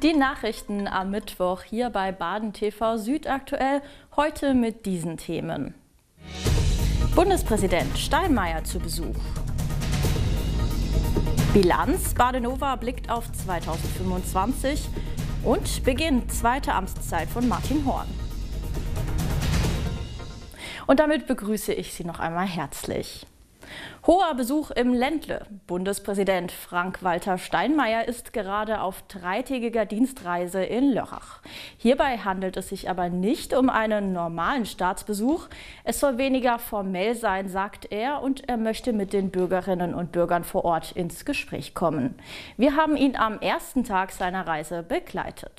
Die Nachrichten am Mittwoch hier bei Baden TV Südaktuell, heute mit diesen Themen. Bundespräsident Steinmeier zu Besuch. Bilanz: Badenova blickt auf 2025 und Beginn zweite Amtszeit von Martin Horn. Und damit begrüße ich Sie noch einmal herzlich. Hoher Besuch im Ländle. Bundespräsident Frank-Walter Steinmeier ist gerade auf dreitägiger Dienstreise in Lörrach. Hierbei handelt es sich aber nicht um einen normalen Staatsbesuch. Es soll weniger formell sein, sagt er, und er möchte mit den Bürgerinnen und Bürgern vor Ort ins Gespräch kommen. Wir haben ihn am ersten Tag seiner Reise begleitet.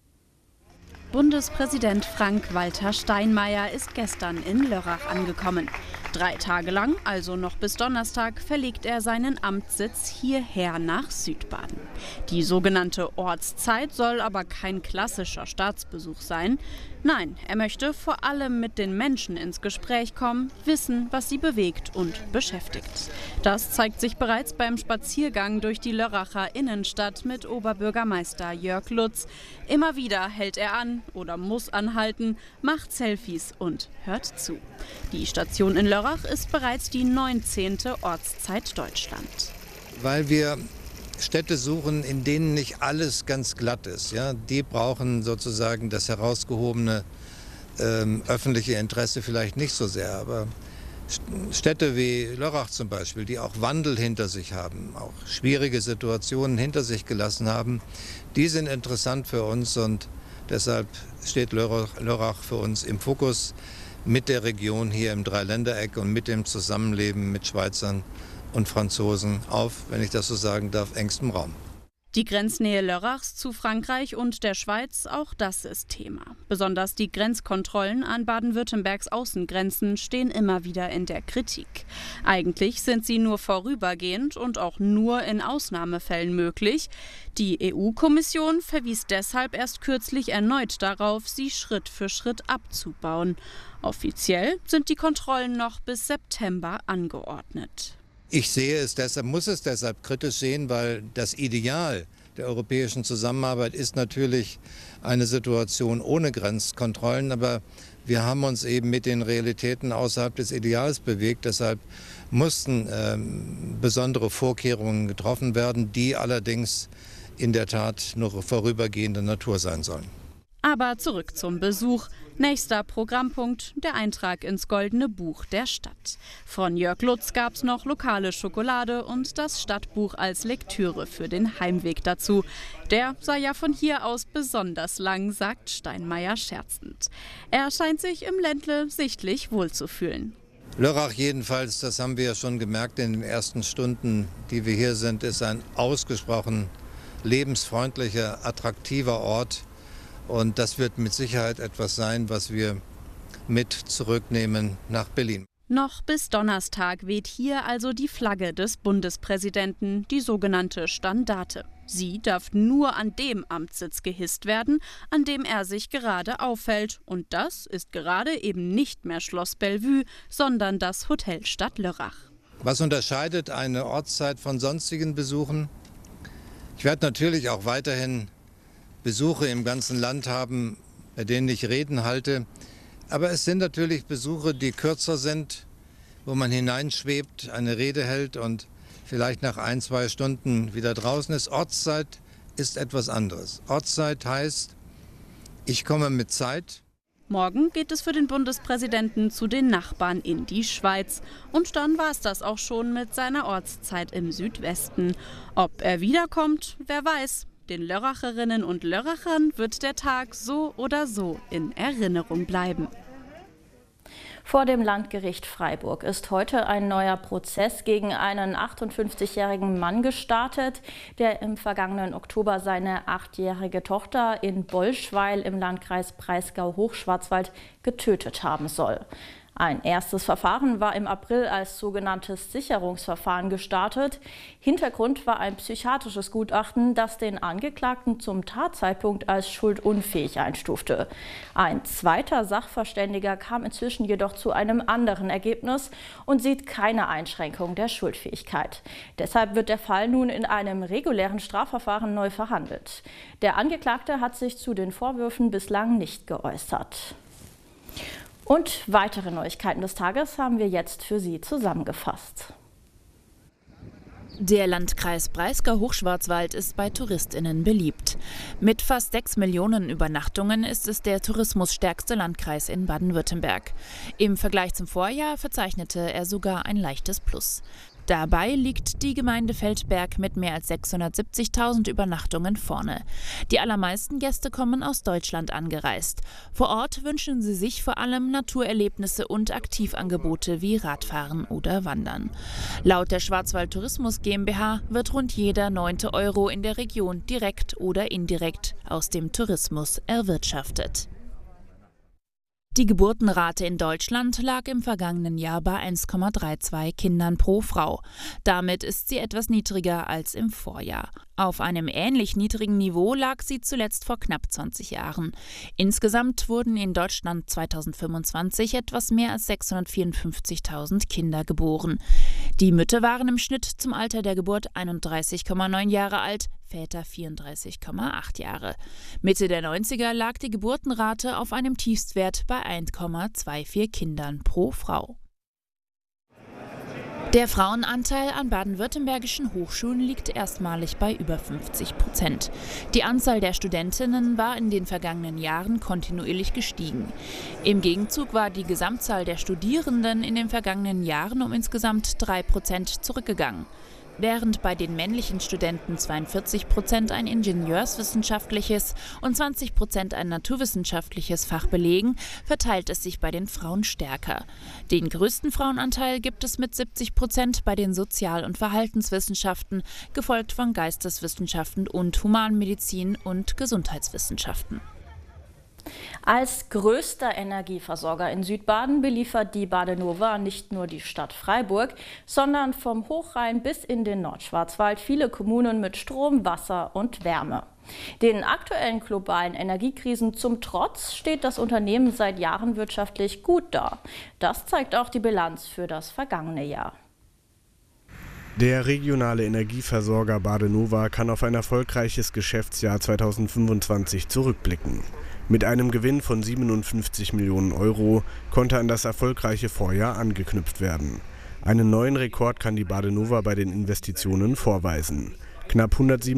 Bundespräsident Frank-Walter Steinmeier ist gestern in Lörrach angekommen. 3 Tage lang, also noch bis Donnerstag, verlegt er seinen Amtssitz hierher nach Südbaden. Die sogenannte Ortszeit soll aber kein klassischer Staatsbesuch sein. Nein, er möchte vor allem mit den Menschen ins Gespräch kommen, wissen, was sie bewegt und beschäftigt. Das zeigt sich bereits beim Spaziergang durch die Lörracher Innenstadt mit Oberbürgermeister Jörg Lutz. Immer wieder hält er an oder muss anhalten, macht Selfies und hört zu. Die Station in Lörrach ist bereits die 19. Ortszeit Deutschland. Weil wir Städte suchen, in denen nicht alles ganz glatt ist. Ja? Die brauchen sozusagen das herausgehobene öffentliche Interesse vielleicht nicht so sehr. Aber Städte wie Lörrach zum Beispiel, die auch Wandel hinter sich haben, auch schwierige Situationen hinter sich gelassen haben, die sind interessant für uns und deshalb steht Lörrach für uns im Fokus mit der Region hier im Dreiländereck und mit dem Zusammenleben mit Schweizern und Franzosen auf, wenn ich das so sagen darf, engstem Raum. Die Grenznähe Lörrachs zu Frankreich und der Schweiz, auch das ist Thema. Besonders die Grenzkontrollen an Baden-Württembergs Außengrenzen stehen immer wieder in der Kritik. Eigentlich sind sie nur vorübergehend und auch nur in Ausnahmefällen möglich. Die EU-Kommission verwies deshalb erst kürzlich erneut darauf, sie Schritt für Schritt abzubauen. Offiziell sind die Kontrollen noch bis September angeordnet. Ich sehe es deshalb, muss es deshalb kritisch sehen, weil das Ideal der europäischen Zusammenarbeit ist natürlich eine Situation ohne Grenzkontrollen, aber wir haben uns eben mit den Realitäten außerhalb des Ideals bewegt. Deshalb mussten besondere Vorkehrungen getroffen werden, die allerdings in der Tat nur vorübergehender Natur sein sollen. Aber zurück zum Besuch. Nächster Programmpunkt, der Eintrag ins Goldene Buch der Stadt. Von Jörg Lutz gab es noch lokale Schokolade und das Stadtbuch als Lektüre für den Heimweg dazu. Der sei ja von hier aus besonders lang, sagt Steinmeier scherzend. Er scheint sich im Ländle sichtlich wohlzufühlen. Lörrach jedenfalls, das haben wir ja schon gemerkt in den ersten Stunden, die wir hier sind, ist ein ausgesprochen lebensfreundlicher, attraktiver Ort. Und das wird mit Sicherheit etwas sein, was wir mit zurücknehmen nach Berlin. Noch bis Donnerstag weht hier also die Flagge des Bundespräsidenten, die sogenannte Standarte. Sie darf nur an dem Amtssitz gehisst werden, an dem er sich gerade aufhält. Und das ist gerade eben nicht mehr Schloss Bellevue, sondern das Hotel Stadt Lörrach. Was unterscheidet eine Ortszeit von sonstigen Besuchen? Ich werde natürlich auch weiterhin Besuche im ganzen Land haben, bei denen ich Reden halte. Aber es sind natürlich Besuche, die kürzer sind, wo man hineinschwebt, eine Rede hält und vielleicht nach 1-2 Stunden wieder draußen ist. Ortszeit ist etwas anderes. Ortszeit heißt, ich komme mit Zeit. Morgen geht es für den Bundespräsidenten zu den Nachbarn in die Schweiz. Und dann war es das auch schon mit seiner Ortszeit im Südwesten. Ob er wiederkommt, wer weiß. Den Lörracherinnen und Lörrachern wird der Tag so oder so in Erinnerung bleiben. Vor dem Landgericht Freiburg ist heute ein neuer Prozess gegen einen 58-jährigen Mann gestartet, der im vergangenen Oktober seine 8-jährige Tochter in Bolschweil im Landkreis Breisgau-Hochschwarzwald getötet haben soll. Ein erstes Verfahren war im April als sogenanntes Sicherungsverfahren gestartet. Hintergrund war ein psychiatrisches Gutachten, das den Angeklagten zum Tatzeitpunkt als schuldunfähig einstufte. Ein zweiter Sachverständiger kam inzwischen jedoch zu einem anderen Ergebnis und sieht keine Einschränkung der Schuldfähigkeit. Deshalb wird der Fall nun in einem regulären Strafverfahren neu verhandelt. Der Angeklagte hat sich zu den Vorwürfen bislang nicht geäußert. Und weitere Neuigkeiten des Tages haben wir jetzt für Sie zusammengefasst. Der Landkreis Breisgau-Hochschwarzwald ist bei TouristInnen beliebt. Mit fast 6 Millionen Übernachtungen ist es der tourismusstärkste Landkreis in Baden-Württemberg. Im Vergleich zum Vorjahr verzeichnete er sogar ein leichtes Plus. Dabei liegt die Gemeinde Feldberg mit mehr als 670.000 Übernachtungen vorne. Die allermeisten Gäste kommen aus Deutschland angereist. Vor Ort wünschen sie sich vor allem Naturerlebnisse und Aktivangebote wie Radfahren oder Wandern. Laut der Schwarzwald Tourismus GmbH wird rund jeder 9. Euro in der Region direkt oder indirekt aus dem Tourismus erwirtschaftet. Die Geburtenrate in Deutschland lag im vergangenen Jahr bei 1,32 Kindern pro Frau. Damit ist sie etwas niedriger als im Vorjahr. Auf einem ähnlich niedrigen Niveau lag sie zuletzt vor knapp 20 Jahren. Insgesamt wurden in Deutschland 2025 etwas mehr als 654.000 Kinder geboren. Die Mütter waren im Schnitt zum Alter der Geburt 31,9 Jahre alt, Väter 34,8 Jahre. Mitte der 90er lag die Geburtenrate auf einem Tiefstwert bei 1,24 Kindern pro Frau. Der Frauenanteil an baden-württembergischen Hochschulen liegt erstmalig bei über 50%. Die Anzahl der Studentinnen war in den vergangenen Jahren kontinuierlich gestiegen. Im Gegenzug war die Gesamtzahl der Studierenden in den vergangenen Jahren um insgesamt 3% zurückgegangen. Während bei den männlichen Studenten 42% ein ingenieurswissenschaftliches und 20% ein naturwissenschaftliches Fach belegen, verteilt es sich bei den Frauen stärker. Den größten Frauenanteil gibt es mit 70% bei den Sozial- und Verhaltenswissenschaften, gefolgt von Geisteswissenschaften und Humanmedizin und Gesundheitswissenschaften. Als größter Energieversorger in Südbaden beliefert die Badenova nicht nur die Stadt Freiburg, sondern vom Hochrhein bis in den Nordschwarzwald viele Kommunen mit Strom, Wasser und Wärme. Den aktuellen globalen Energiekrisen zum Trotz steht das Unternehmen seit Jahren wirtschaftlich gut da. Das zeigt auch die Bilanz für das vergangene Jahr. Der regionale Energieversorger Badenova kann auf ein erfolgreiches Geschäftsjahr 2025 zurückblicken. Mit einem Gewinn von 57 Millionen Euro konnte an das erfolgreiche Vorjahr angeknüpft werden. Einen neuen Rekord kann die Badenova bei den Investitionen vorweisen. Knapp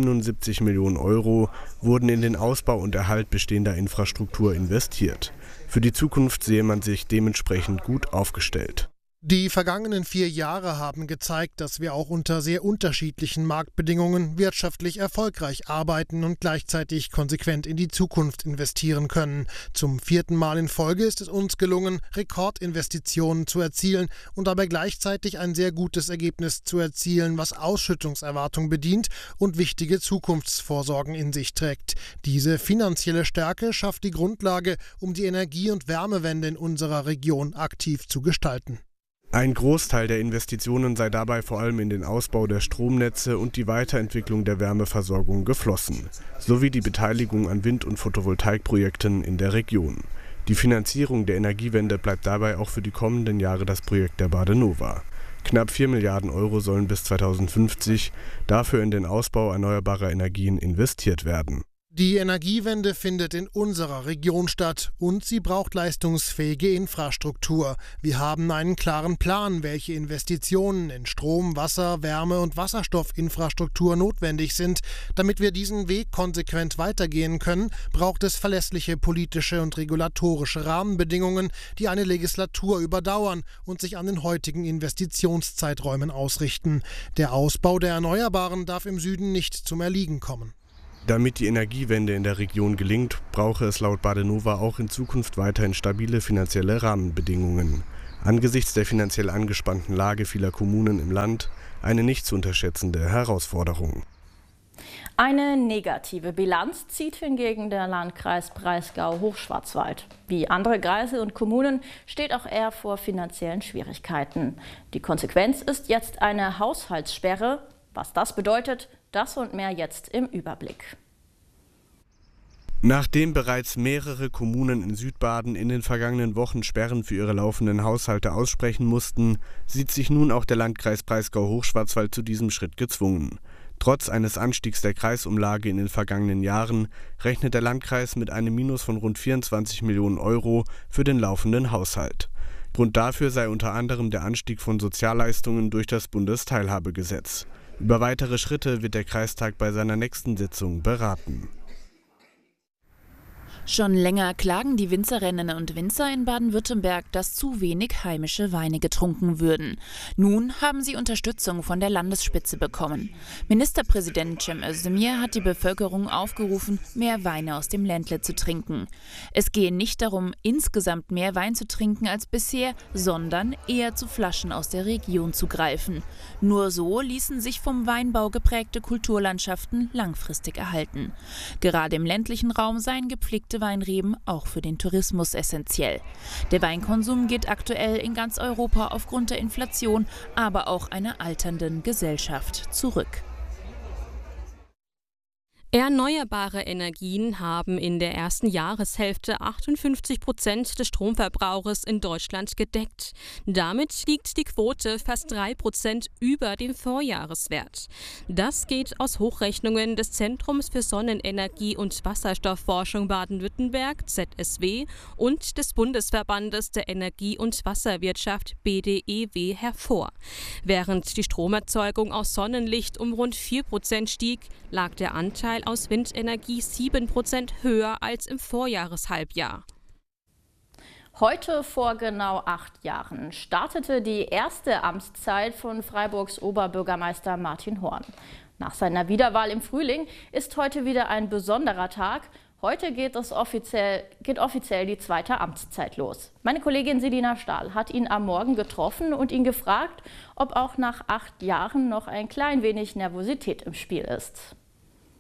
177 Millionen Euro wurden in den Ausbau und Erhalt bestehender Infrastruktur investiert. Für die Zukunft sehe man sich dementsprechend gut aufgestellt. Die vergangenen 4 Jahre haben gezeigt, dass wir auch unter sehr unterschiedlichen Marktbedingungen wirtschaftlich erfolgreich arbeiten und gleichzeitig konsequent in die Zukunft investieren können. Zum 4. Mal in Folge ist es uns gelungen, Rekordinvestitionen zu erzielen und dabei gleichzeitig ein sehr gutes Ergebnis zu erzielen, was Ausschüttungserwartung bedient und wichtige Zukunftsvorsorgen in sich trägt. Diese finanzielle Stärke schafft die Grundlage, um die Energie- und Wärmewende in unserer Region aktiv zu gestalten. Ein Großteil der Investitionen sei dabei vor allem in den Ausbau der Stromnetze und die Weiterentwicklung der Wärmeversorgung geflossen, sowie die Beteiligung an Wind- und Photovoltaikprojekten in der Region. Die Finanzierung der Energiewende bleibt dabei auch für die kommenden Jahre das Projekt der Badenova. Knapp 4 Milliarden Euro sollen bis 2050 dafür in den Ausbau erneuerbarer Energien investiert werden. Die Energiewende findet in unserer Region statt und sie braucht leistungsfähige Infrastruktur. Wir haben einen klaren Plan, welche Investitionen in Strom, Wasser, Wärme und Wasserstoffinfrastruktur notwendig sind. Damit wir diesen Weg konsequent weitergehen können, braucht es verlässliche politische und regulatorische Rahmenbedingungen, die eine Legislatur überdauern und sich an den heutigen Investitionszeiträumen ausrichten. Der Ausbau der Erneuerbaren darf im Süden nicht zum Erliegen kommen. Damit die Energiewende in der Region gelingt, brauche es laut Badenova auch in Zukunft weiterhin stabile finanzielle Rahmenbedingungen. Angesichts der finanziell angespannten Lage vieler Kommunen im Land eine nicht zu unterschätzende Herausforderung. Eine negative Bilanz zieht hingegen der Landkreis Breisgau-Hochschwarzwald. Wie andere Kreise und Kommunen steht auch er vor finanziellen Schwierigkeiten. Die Konsequenz ist jetzt eine Haushaltssperre. Was das bedeutet, das und mehr jetzt im Überblick. Nachdem bereits mehrere Kommunen in Südbaden in den vergangenen Wochen Sperren für ihre laufenden Haushalte aussprechen mussten, sieht sich nun auch der Landkreis Breisgau-Hochschwarzwald zu diesem Schritt gezwungen. Trotz eines Anstiegs der Kreisumlage in den vergangenen Jahren rechnet der Landkreis mit einem Minus von rund 24 Millionen Euro für den laufenden Haushalt. Grund dafür sei unter anderem der Anstieg von Sozialleistungen durch das Bundesteilhabegesetz. Über weitere Schritte wird der Kreistag bei seiner nächsten Sitzung beraten. Schon länger klagen die Winzerinnen und Winzer in Baden-Württemberg, dass zu wenig heimische Weine getrunken würden. Nun haben sie Unterstützung von der Landesspitze bekommen. Ministerpräsident Cem Özdemir hat die Bevölkerung aufgerufen, mehr Weine aus dem Ländle zu trinken. Es gehe nicht darum, insgesamt mehr Wein zu trinken als bisher, sondern eher zu Flaschen aus der Region zu greifen. Nur so ließen sich vom Weinbau geprägte Kulturlandschaften langfristig erhalten. Gerade im ländlichen Raum seien gepflegte Weinreben auch für den Tourismus essentiell. Der Weinkonsum geht aktuell in ganz Europa aufgrund der Inflation, aber auch einer alternden Gesellschaft zurück. Erneuerbare Energien haben in der ersten Jahreshälfte 58% des Stromverbrauchs in Deutschland gedeckt. Damit liegt die Quote fast 3% über dem Vorjahreswert. Das geht aus Hochrechnungen des Zentrums für Sonnenenergie und Wasserstoffforschung Baden-Württemberg (ZSW) und des Bundesverbandes der Energie- und Wasserwirtschaft BDEW hervor. Während die Stromerzeugung aus Sonnenlicht um rund 4% stieg, lag der Anteil aus Windenergie 7% höher als im Vorjahreshalbjahr. Heute vor genau 8 Jahren startete die erste Amtszeit von Freiburgs Oberbürgermeister Martin Horn. Nach seiner Wiederwahl im Frühling ist heute wieder ein besonderer Tag. Heute geht offiziell die zweite Amtszeit los. Meine Kollegin Selina Stahl hat ihn am Morgen getroffen und ihn gefragt, ob auch nach 8 Jahren noch ein klein wenig Nervosität im Spiel ist.